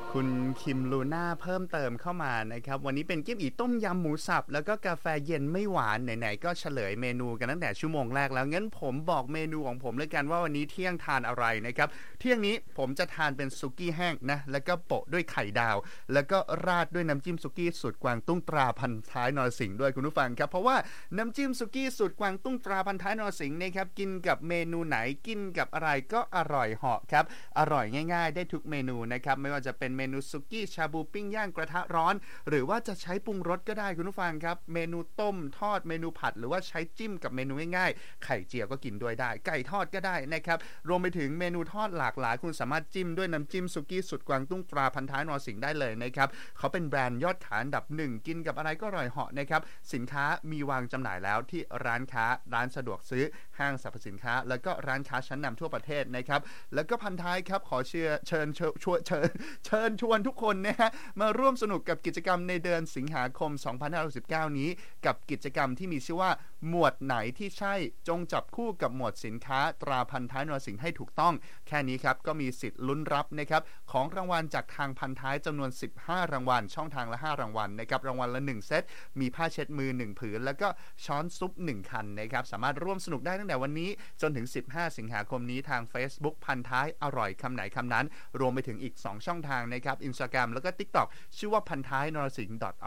คุณคิมลูน่าเพิ่มเติมเข้ามานะครับวันนี้เป็นกิ๊บอีต้มยำหมูสับแล้วก็กาแฟเย็นไม่หวานไหนๆก็เฉลยเมนูกันตั้งแต่ชั่วโมงแรกแล้วงั้นผมบอกเมนูของผมเลยกันว่าวันนี้เที่ยงทานอะไรนะครับเที่ยงนี้ผมจะทานเป็นซุกี้แห้งนะแล้วก็โปะด้วยไข่ดาวแล้วก็ราดด้วยน้ำจิ้มซุกี้สูตรกวางตุ้งตราพันท้ายนรสิงห์ด้วยคุณผู้ฟังครับเพราะว่าน้ำจิ้มซุกี้สูตรกวางตุ้งตราพันท้ายนรสิงห์นะครับกินกับเมนูไหนกินกับอะไรก็อร่อยเหาะครับอร่อยง่ายๆได้ทุกเมนูนะครับไม่ว่าจะเป็นเมนูซุกี้ชาบูปิ้งย่างกระทะร้อนหรือว่าจะใช้ปรุงรสก็ได้คุณผู้ฟังครับเมนูต้มทอดเมนูผัดหรือว่าใช้จิ้มกับเมนูง่ายๆไข่เจียวก็กินด้วยได้ไก่ทอดก็ได้นะครับรวมไปถึงเมนูทอดหลากหลายคุณสามารถจิ้มด้วยน้ำจิ้มซุกี้สุดกวางตุ้งตราพันท้ายนรสิงห์ได้เลยนะครับเขาเป็นแบรนด์ยอดขายอันดับหนึ่งกินกับอะไรก็อร่อยเหาะนะครับสินค้ามีวางจำหน่ายแล้วที่ร้านค้าร้านสะดวกซื้อห้างสรรพสินค้าแล้วก็ร้านค้าชั้นนำทั่วประเทศนะครับแล้วก็พันท้ายครับขอเชิญชวนทุกคนนะฮะมาร่วมสนุกกับกิจกรรมในเดือนสิงหาคม 2519 นี้กับกิจกรรมที่มีชื่อว่าหมวดไหนที่ใช่จงจับคู่กับหมวดสินค้าตราพันท้ายนรสิงห์ให้ถูกต้องแค่นี้ครับก็มีสิทธิ์ลุ้นรับนะครับของรางวัลจากทางพันท้ายจำนวน15รางวัลช่องทางละ5รางวัลนะครับรางวัลละ1เซตมีผ้าเช็ดมือ1ผืนแล้วก็ช้อนซุป1คันนะครับสามารถร่วมสนุกได้ตั้งแต่วันนี้จนถึง15สิงหาคมนี้ทาง Facebook พันท้ายอร่อยคำไหนคำนั้นรวมไปถึงอีก2ช่องทางนะครับ Instagram แล้วก็ TikTok ชื่อว่าพันท้ายนรสิงห์